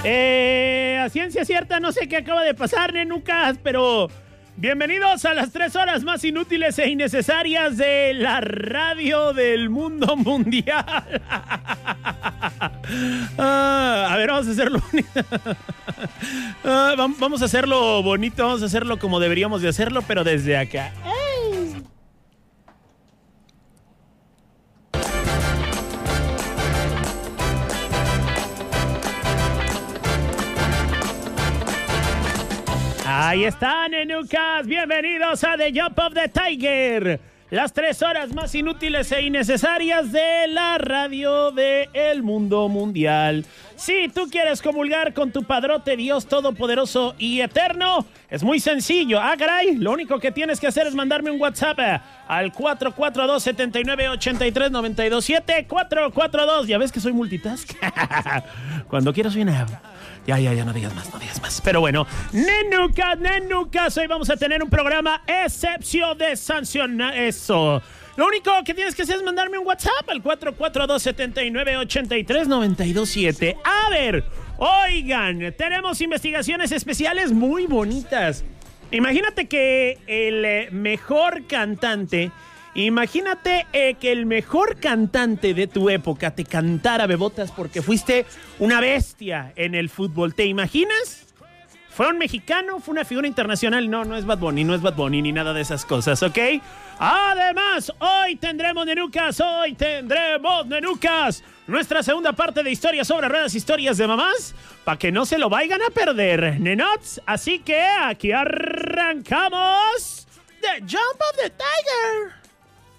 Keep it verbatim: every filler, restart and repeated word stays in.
Eh, a ciencia cierta no sé qué acaba de pasar, nenucas, pero bienvenidos a las tres horas más inútiles e innecesarias de la radio del mundo mundial. Ah, a ver, vamos a hacerlo bonito. Ah, vamos a hacerlo bonito, vamos a hacerlo como deberíamos de hacerlo, pero desde acá. ¡Ay! Ahí están, nenucas. Bienvenidos a The Jump of the Tiger. Las tres horas más inútiles e innecesarias de la radio del mundo mundial. Si tú quieres comulgar con tu padrote Dios Todopoderoso y Eterno, es muy sencillo. Ah, caray, lo único que tienes que hacer es mandarme un WhatsApp al cuatro cuatro dos, siete nueve, ocho tres, nueve dos siete. cuatro cuatro dos, ya ves que soy multitask. Cuando quiero soy una... Ya, ya, ya, no digas más, no digas más. Pero bueno, nenucas, nenucas, hoy vamos a tener un programa excepción de sancionar eso. Lo único que tienes que hacer es mandarme un WhatsApp al cuatro cuatro dos, siete nueve, ocho tres, nueve dos siete. A ver, oigan, tenemos investigaciones especiales muy bonitas. Imagínate que el mejor cantante... Imagínate eh, que el mejor cantante de tu época te cantara bebotas porque fuiste una bestia en el fútbol. ¿Te imaginas? ¿Fue un mexicano? ¿Fue una figura internacional? No, no es Bad Bunny, no es Bad Bunny ni nada de esas cosas, ¿ok? Además, hoy tendremos, nenucas, hoy tendremos, nenucas, nuestra segunda parte de Historias sobre Ruedas, Historias de Mamás, para que no se lo vayan a perder, nenots. Así que aquí arrancamos The Jump of the Tiger.